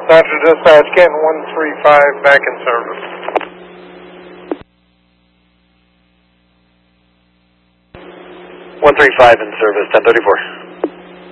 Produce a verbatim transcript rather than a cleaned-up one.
Dodger Dispatch, Canton one three five back in service. one three five in service, ten thirty-four.